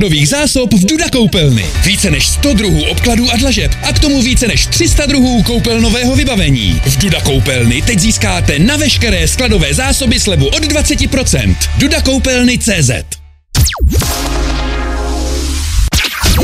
nových zásob v Duda koupelny. Více než 100 druhů obkladů a dlažeb a k tomu více než 300 druhů koupelnového vybavení. V Duda koupelny teď získáte na veškeré skladové zásoby slevu od 20%. Duda koupelny CZ.